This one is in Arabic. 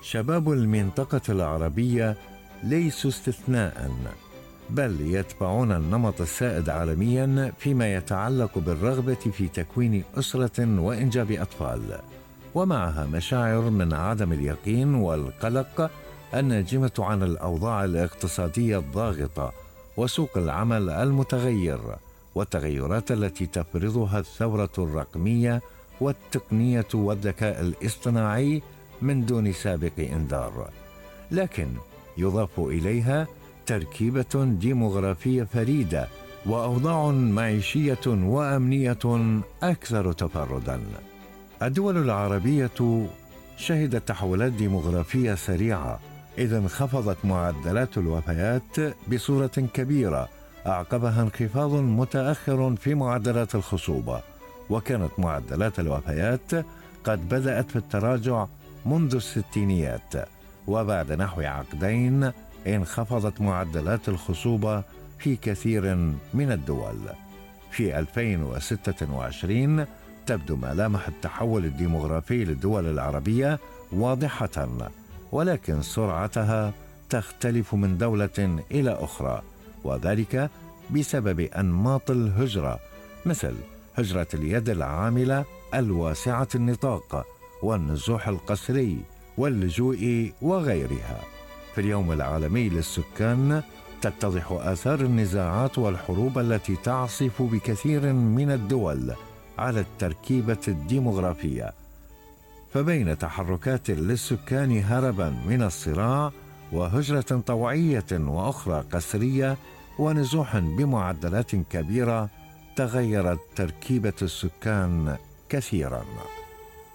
شباب المنطقة العربية ليسوا استثناء، بل يتبعون النمط السائد عالميا فيما يتعلق بالرغبة في تكوين أسرة وإنجاب أطفال، ومعها مشاعر من عدم اليقين والقلق الناجمة عن الأوضاع الاقتصادية الضاغطة وسوق العمل المتغير والتغيرات التي تفرضها الثورة الرقمية والتقنية والذكاء الاصطناعي من دون سابق إنذار. لكن يضاف إليها تركيبة ديموغرافية فريدة وأوضاع معيشية وأمنية أكثر تفردا. الدول العربية شهدت تحولات ديموغرافية سريعة، إذ انخفضت معدلات الوفيات بصورة كبيرة، أعقبها انخفاض متأخر في معدلات الخصوبة، وكانت معدلات الوفيات قد بدأت في التراجع منذ الستينيات، وبعد نحو عقدين انخفضت معدلات الخصوبة في كثير من الدول. في 2026 تبدو ملامح التحول الديموغرافي للدول العربية واضحة، ولكن سرعتها تختلف من دولة إلى أخرى، وذلك بسبب أنماط الهجرة، مثل هجرة اليد العاملة الواسعة النطاق والنزوح القسري واللجوء وغيرها. في اليوم العالمي للسكان تتضح آثار النزاعات والحروب التي تعصف بكثير من الدول على التركيبة الديموغرافية، فبين تحركات للسكان هربا من الصراع وهجرة طوعية وأخرى قسرية ونزوح بمعدلات كبيرة، تغيرت تركيبة السكان كثيرا.